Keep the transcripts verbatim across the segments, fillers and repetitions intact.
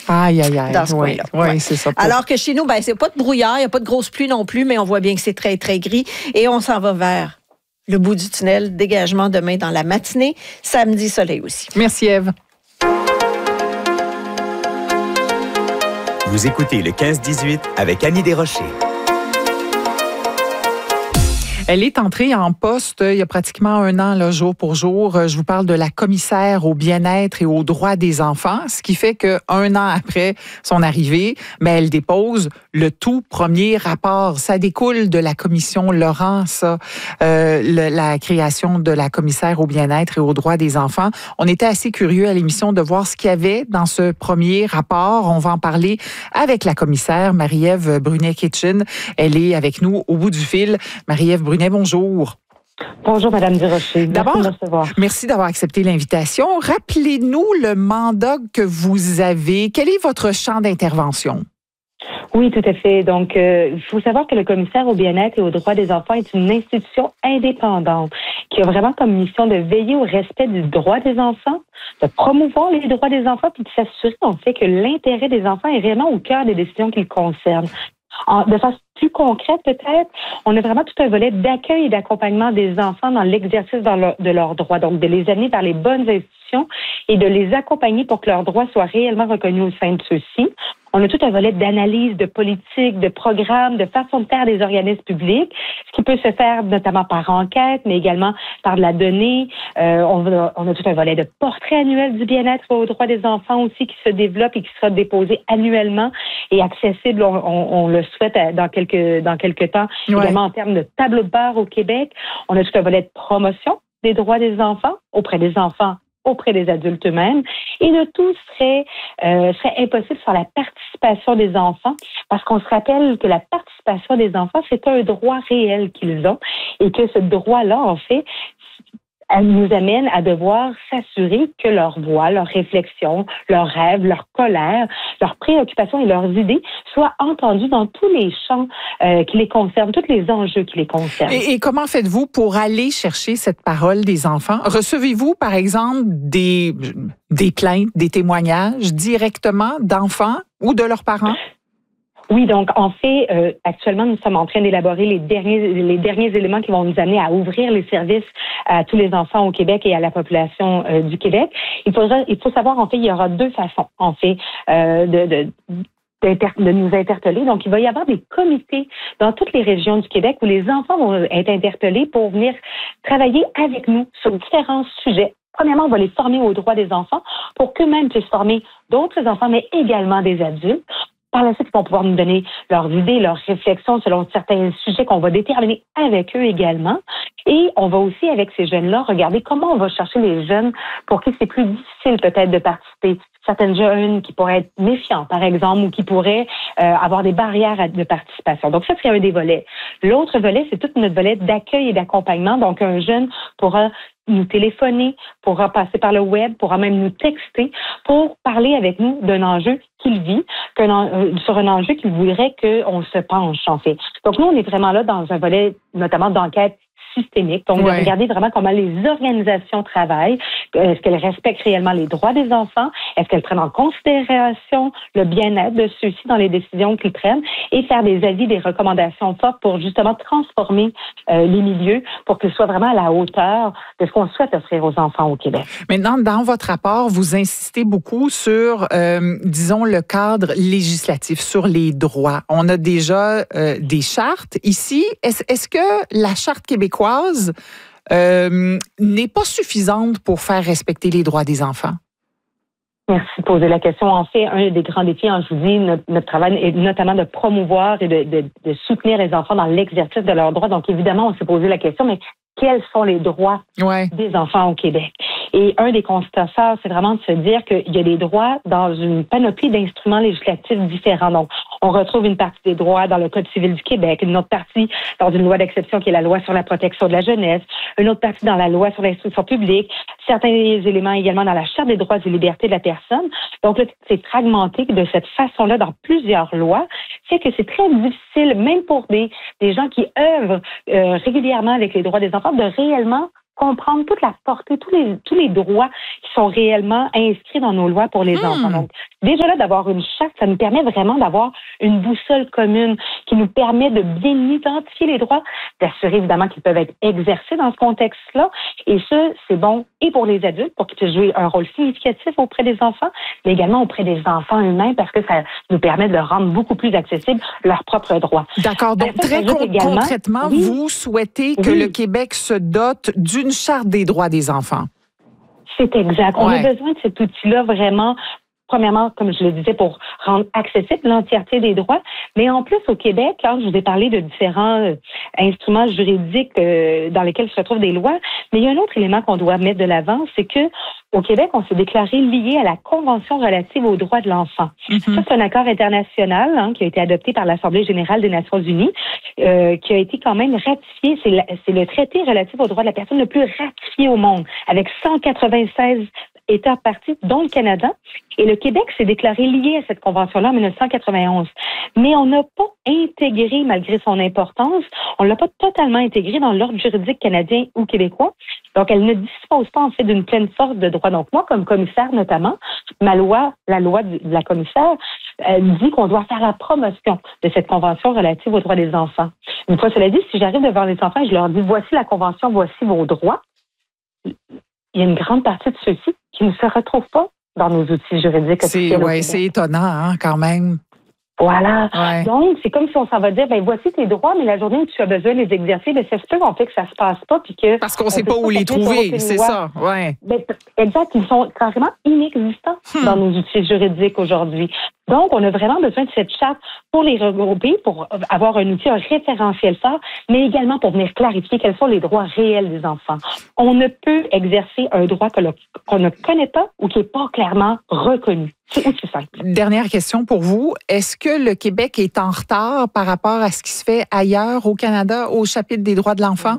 Aïe, aïe, aïe. Dans ce oui, coin-là. Oui, Ouais. c'est ça. Pour... Alors que chez nous, ben, c'est pas de brouillard, il n'y a pas de grosse pluie non plus, mais on voit bien que c'est très, très gris. Et on s'en va vers le bout du tunnel. Dégagement demain dans la matinée. Samedi, soleil aussi. Merci, Ève. Vous écoutez le quinze dix-huit avec Annie Desrochers. Elle est entrée en poste il y a pratiquement un an, là, jour pour jour. Je vous parle de la commissaire au bien-être et aux droits des enfants, ce qui fait qu'un an après son arrivée, ben, elle dépose le tout premier rapport. Ça découle de la commission Laurent, ça, euh, le, la création de la commissaire au bien-être et aux droits des enfants. On était assez curieux à l'émission de voir ce qu'il y avait dans ce premier rapport. On va en parler avec la commissaire Marie-Ève Brunet-Kitchen. Elle est avec nous au bout du fil. Marie-Ève Brunet, bonjour. Bonjour, Madame Desrochers. D'abord, merci de me recevoir. Merci d'avoir accepté l'invitation. Rappelez-nous le mandat que vous avez. Quel est votre champ d'intervention? Oui, tout à fait. Donc, euh, il faut savoir que le commissaire au bien-être et aux droits des enfants est une institution indépendante qui a vraiment comme mission de veiller au respect du droit des enfants, de promouvoir les droits des enfants, puis de s'assurer en fait que l'intérêt des enfants est réellement au cœur des décisions qui le concernent. En, de façon plus concrète, peut-être, on a vraiment tout un volet d'accueil et d'accompagnement des enfants dans l'exercice dans leur, de leurs droits. Donc, de les amener vers les bonnes institutions et de les accompagner pour que leurs droits soient réellement reconnus au sein de ceux-ci. On a tout un volet d'analyse, de politique, de programme, de façon de faire des organismes publics, ce qui peut se faire notamment par enquête, mais également par de la donnée. Euh, on, a, on a tout un volet de portrait annuel du bien-être et aux droits des enfants aussi qui se développe et qui sera déposé annuellement et accessible, on, on, on le souhaite dans quelques, dans quelques temps, ouais. Également en termes de tableau de bord au Québec. On a tout un volet de promotion des droits des enfants auprès des enfants, auprès des adultes eux-mêmes. Et le tout serait, euh, serait impossible sans la participation des enfants, parce qu'on se rappelle que la participation des enfants, c'est un droit réel qu'ils ont, et que ce droit-là, en fait, elle nous amène à devoir s'assurer que leurs voix, leurs réflexions, leurs rêves, leurs colères, leurs préoccupations et leurs idées soient entendues dans tous les champs euh, qui les concernent, tous les enjeux qui les concernent. Et, et comment faites-vous pour aller chercher cette parole des enfants? Recevez-vous, par exemple, des, des plaintes, des témoignages directement d'enfants ou de leurs parents? Oui, donc en fait, euh, actuellement, nous sommes en train d'élaborer les derniers les derniers éléments qui vont nous amener à ouvrir les services à tous les enfants au Québec et à la population euh, du Québec. Il faudra, il faut savoir, en fait, il y aura deux façons, en fait, euh, de, de de nous interpeller. Donc, il va y avoir des comités dans toutes les régions du Québec où les enfants vont être interpellés pour venir travailler avec nous sur différents sujets. Premièrement, on va les former aux droits des enfants pour qu'eux-mêmes puissent former d'autres enfants, mais également des adultes. Par la suite, ils vont pouvoir nous donner leurs idées, leurs réflexions selon certains sujets qu'on va déterminer avec eux également. Et on va aussi, avec ces jeunes-là, regarder comment on va chercher les jeunes pour qui c'est plus difficile peut-être de participer. Certaines jeunes qui pourraient être méfiants, par exemple, ou qui pourraient euh, avoir des barrières de participation. Donc ça, c'est un des volets. L'autre volet, c'est tout notre volet d'accueil et d'accompagnement. Donc un jeune pourra nous téléphoner, pourra passer par le web, pourra même nous texter pour parler avec nous d'un enjeu qu'il vit, qu'un, euh, sur un enjeu qu'il voudrait qu'on se penche, en fait. Donc nous, on est vraiment là dans un volet, notamment d'enquête systémique. Donc, ouais. de regarder vraiment comment les organisations travaillent. Est-ce qu'elles respectent réellement les droits des enfants? Est-ce qu'elles prennent en considération le bien-être de ceux-ci dans les décisions qu'ils prennent? Et faire des avis, des recommandations fortes pour justement transformer euh, les milieux pour qu'ils soient vraiment à la hauteur de ce qu'on souhaite offrir aux enfants au Québec. Maintenant, dans votre rapport, vous insistez beaucoup sur, euh, disons, le cadre législatif, sur les droits. On a déjà euh, des chartes ici. Est-ce, est-ce que la Charte québécoise Euh, n'est pas suffisante pour faire respecter les droits des enfants? Merci de poser la question. En fait, un des grands défis, hein, je vous dis, notre, notre travail est notamment de promouvoir et de, de, de soutenir les enfants dans l'exercice de leurs droits. Donc, évidemment, on s'est posé la question, mais quels sont les droits ouais. des enfants au Québec? Et un des constats forts, c'est vraiment de se dire qu'il y a des droits dans une panoplie d'instruments législatifs différents. Donc, on retrouve une partie des droits dans le Code civil du Québec, une autre partie dans une loi d'exception qui est la loi sur la protection de la jeunesse, une autre partie dans la loi sur l'instruction publique, certains éléments également dans la Charte des droits et libertés de la personne. Donc, là, c'est fragmenté de cette façon-là dans plusieurs lois, fait que c'est très difficile, même pour des, des gens qui œuvrent euh, régulièrement avec les droits des enfants, de réellement comprendre toute la portée, tous les tous les droits qui sont réellement inscrits dans nos lois pour les mmh. enfants. Donc, déjà là, d'avoir une charte, ça nous permet vraiment d'avoir une boussole commune qui nous permet de bien identifier les droits, d'assurer évidemment qu'ils peuvent être exercés dans ce contexte-là. Et ça, c'est bon et pour les adultes, pour qu'ils puissent jouer un rôle significatif auprès des enfants, mais également auprès des enfants eux-mêmes, parce que ça nous permet de rendre beaucoup plus accessibles leurs propres droits. D'accord. Donc, ça, très con- également, concrètement, oui, vous souhaitez que oui. le Québec se dote d'une charte des droits des enfants. C'est exact. On Ouais. a besoin de cet outil-là vraiment, premièrement, comme je le disais, pour rendre accessible l'entièreté des droits, mais en plus, au Québec, quand je vous ai parlé de différents euh, instruments juridiques euh, dans lesquels se retrouvent des lois, mais il y a un autre élément qu'on doit mettre de l'avant, c'est que au Québec, on s'est déclaré lié à la Convention relative aux droits de l'enfant. Mm-hmm. Ça, c'est un accord international hein, qui a été adopté par l'Assemblée générale des Nations unies, euh, qui a été quand même ratifié. C'est, la, c'est le traité relatif aux droits de la personne le plus ratifié au monde, avec cent quatre-vingt-seize États partis, dont le Canada. Et le Québec s'est déclaré lié à cette convention-là en dix-neuf cent quatre-vingt-onze. Mais on n'a pas intégré, malgré son importance, on ne l'a pas totalement intégré dans l'ordre juridique canadien ou québécois. Donc, elle ne dispose pas, en fait, d'une pleine force de droit. Donc, moi, comme commissaire notamment, ma loi, la loi de la commissaire, elle dit qu'on doit faire la promotion de cette convention relative aux droits des enfants. Une fois cela dit, si j'arrive devant les enfants et je leur dis, voici la convention, voici vos droits, il y a une grande partie de ceux-ci qui ne se retrouvent pas dans nos outils juridiques. C'est, ouais, c'est étonnant, hein, quand même. Voilà. Ouais. Donc, c'est comme si on s'en va dire, ben voici tes droits, mais la journée où tu as besoin de les exercer, ben ça se peut en fait que ça se passe pas, puis que Parce qu'on ne sait pas où les trouver, c'est ça. Ouais. Ben, exact, ils sont carrément inexistants hmm. dans nos outils juridiques aujourd'hui. Donc, on a vraiment besoin de cette charte pour les regrouper, pour avoir un outil, un référentiel fort, mais également pour venir clarifier quels sont les droits réels des enfants. On ne peut exercer un droit que le, qu'on ne connaît pas ou qui n'est pas clairement reconnu. C'est aussi simple. Dernière question pour vous. Est-ce que le Québec est en retard par rapport à ce qui se fait ailleurs au Canada au chapitre des droits de l'enfant?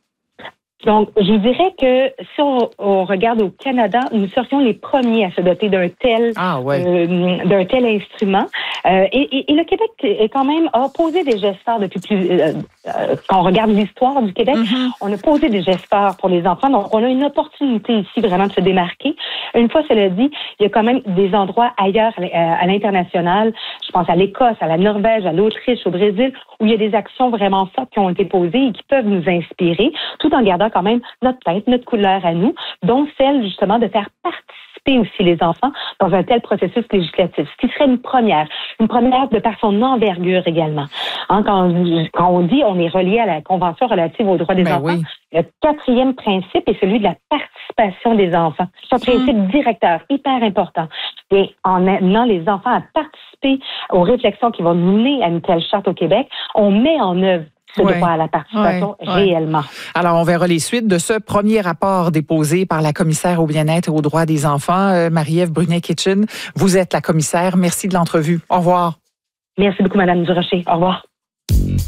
Donc, je dirais que si on, on regarde au Canada, nous serions les premiers à se doter d'un tel, ah, ouais. euh, d'un tel instrument. Euh, et, et, et le Québec est quand même a posé des gestes forts depuis plus. Euh, euh, quand on regarde l'histoire du Québec, mm-hmm. on a posé des gestes forts pour les enfants. Donc, on a une opportunité ici vraiment de se démarquer. Une fois cela dit, il y a quand même des endroits ailleurs à l'international. Je pense à l'Écosse, à la Norvège, à l'Autriche, au Brésil, où il y a des actions vraiment fortes qui ont été posées et qui peuvent nous inspirer, tout en gardant quand même notre tête, notre couleur à nous, dont celle justement de faire participer aussi les enfants dans un tel processus législatif, ce qui serait une première, une première de par son envergure également. Hein, quand, quand on dit on est relié à la Convention relative aux droits des ben enfants, oui. le quatrième principe est celui de la participation des enfants. C'est un principe mmh. directeur, hyper important. Et en amenant les enfants à participer aux réflexions qui vont nous mener à une telle charte au Québec, on met en œuvre ce ouais. droit à la participation ouais. réellement. Alors, on verra les suites de ce premier rapport déposé par la commissaire au bien-être et aux droits des enfants, euh, Marie-Ève Brunet-Kitchen. Vous êtes la commissaire. Merci de l'entrevue. Au revoir. Merci beaucoup, Madame Durocher. Au revoir.